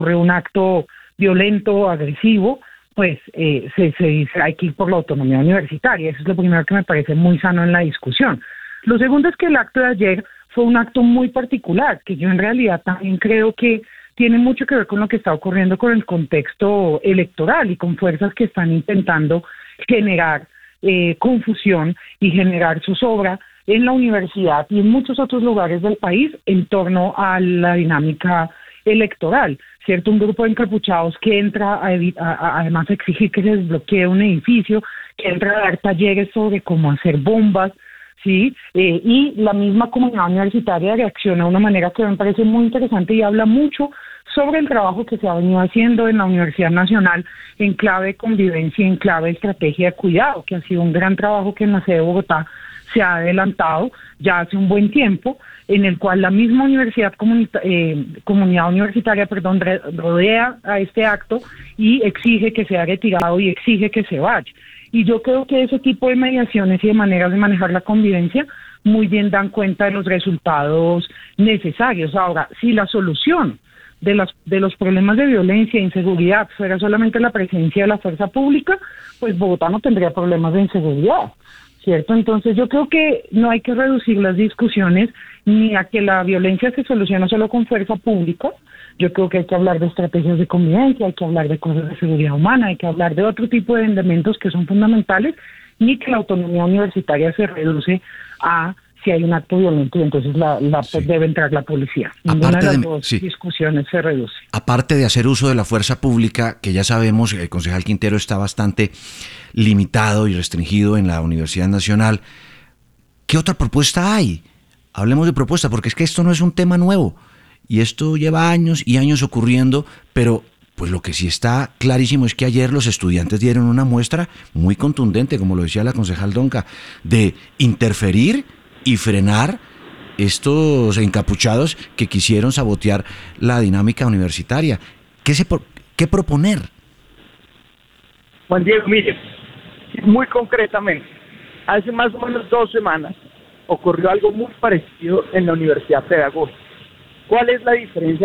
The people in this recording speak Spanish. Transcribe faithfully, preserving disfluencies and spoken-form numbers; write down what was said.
ocurre un acto violento, agresivo, pues eh, se, se dice hay que ir por la autonomía universitaria. Eso es lo primero que me parece muy sano en la discusión. Lo segundo es que el acto de ayer fue un acto muy particular, que yo en realidad también creo que tiene mucho que ver con lo que está ocurriendo con el contexto electoral y con fuerzas que están intentando generar eh, confusión y generar zozobra en la universidad y en muchos otros lugares del país en torno a la dinámica electoral, ¿cierto? Un grupo de encapuchados que entra a, a, a además a exigir que se desbloquee un edificio, que entra a dar talleres sobre cómo hacer bombas, ¿sí? Eh, y la misma comunidad universitaria reacciona de una manera que me parece muy interesante y habla mucho sobre el trabajo que se ha venido haciendo en la Universidad Nacional en clave de convivencia y en clave de estrategia de cuidado, que ha sido un gran trabajo que en la sede de Bogotá se ha adelantado ya hace un buen tiempo, en el cual la misma universidad comunita- eh, comunidad universitaria perdón, re- rodea a este acto y exige que sea retirado y exige que se vaya. Y yo creo que ese tipo de mediaciones y de maneras de manejar la convivencia muy bien dan cuenta de los resultados necesarios. Ahora, si la solución de los, de los problemas de violencia e inseguridad fuera solamente la presencia de la fuerza pública, pues Bogotá no tendría problemas de inseguridad, ¿cierto? Entonces yo creo que no hay que reducir las discusiones ni a que la violencia se soluciona solo con fuerza pública. Yo creo que hay que hablar de estrategias de convivencia, hay que hablar de cosas de seguridad humana, hay que hablar de otro tipo de elementos que son fundamentales, ni que la autonomía universitaria se reduce a si hay un acto violento y entonces la, la sí. debe entrar la policía. Ninguna Aparte de las de, dos sí. discusiones se reduce. Aparte de hacer uso de la fuerza pública, que ya sabemos, el concejal Quintero está bastante limitado y restringido en la Universidad Nacional, ¿qué otra propuesta hay? Hablemos de propuesta, porque es que esto no es un tema nuevo, y esto lleva años y años ocurriendo, pero pues lo que sí está clarísimo es que ayer los estudiantes dieron una muestra muy contundente, como lo decía la concejal Donca, de interferir y frenar estos encapuchados que quisieron sabotear la dinámica universitaria. ¿Qué, se, qué proponer? Juan Diego, mire, muy concretamente, hace más o menos dos semanas ocurrió algo muy parecido en la Universidad Pedagógica. ¿Cuál es la diferencia